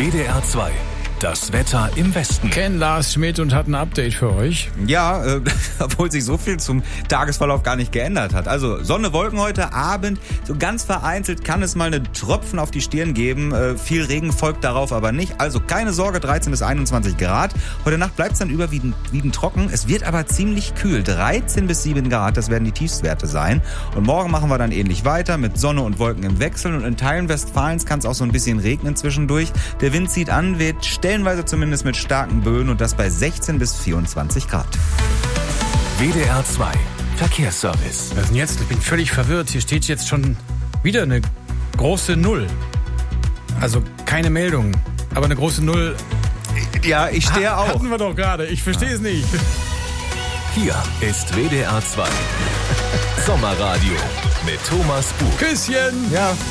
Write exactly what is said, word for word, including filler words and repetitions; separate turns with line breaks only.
W D R zwei. Das Wetter im Westen.
Ken Lars Schmidt und hat ein Update für euch.
Ja, äh, obwohl sich so viel zum Tagesverlauf gar nicht geändert hat. Also Sonne, Wolken heute Abend. So ganz vereinzelt kann es mal eine Tropfen auf die Stirn geben. Äh, viel Regen folgt darauf aber nicht. Also keine Sorge, dreizehn bis einundzwanzig Grad. Heute Nacht bleibt es dann überwiegend trocken. Es wird aber ziemlich kühl. dreizehn bis sieben Grad, das werden die Tiefstwerte sein. Und morgen machen wir dann ähnlich weiter mit Sonne und Wolken im Wechsel. Und in Teilen Westfalens kann es auch so ein bisschen regnen zwischendurch. Der Wind zieht an, weht stellenweise zumindest mit starken Böen und das bei sechzehn bis vierundzwanzig Grad.
W D R zwei Verkehrsservice.
Was ist denn jetzt? Ich bin völlig verwirrt. Hier steht jetzt schon wieder eine große Null. Also keine Meldung, aber eine große Null.
Ja, ich stehe
ha-
auch.
Hatten wir doch gerade. Ich verstehe ja. es nicht.
Hier ist W D R zwei Sommerradio mit Thomas Buch.
Küsschen.
Ja.